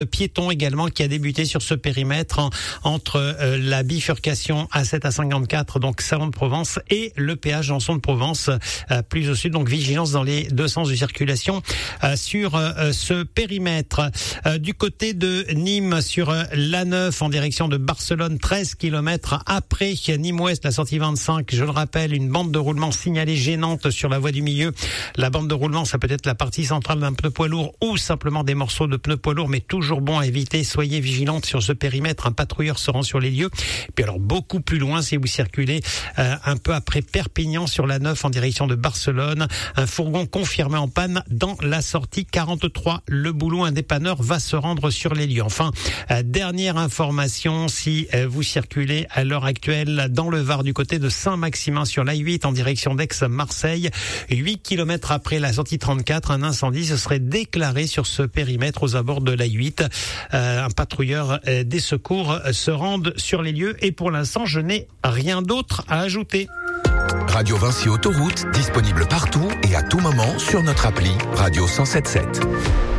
Piéton également qui a débuté sur ce périmètre entre la bifurcation A7 à 54, donc Salon de Provence, et le péage Janson de Provence, plus au sud. Donc vigilance dans les deux sens de circulation sur ce périmètre. Du côté de Nîmes, sur l'A9 en direction de Barcelone, 13 km après Nîmes-Ouest, la sortie 25. Je le rappelle, une bande de roulement signalée gênante sur la voie du milieu. La bande de roulement, ça peut être la partie centrale d'un pneu poids lourd ou simplement des morceaux de pneus poids lourd, mais toujours bon à éviter. Soyez vigilantes sur ce périmètre. Un patrouilleur se rend sur les lieux. Et puis alors beaucoup plus loin, si vous circulez un peu après Perpignan sur la 9 en direction de Barcelone, un fourgon confirmé en panne dans la sortie 43. Le boulot, un dépanneur va se rendre sur les lieux. Enfin, dernière information, si vous circulez à l'heure actuelle dans le Var du côté de Saint-Maximin sur l'A8 en direction d'Aix-Marseille, 8 km après la sortie 34, un incendie se serait déclaré sur ce périmètre aux abords de l'A8. Un patrouilleur des secours se rendent sur les lieux et pour l'instant, je n'ai rien d'autre à ajouter. Radio Vinci Autoroute, disponible partout et à tout moment sur notre appli Radio 107.7.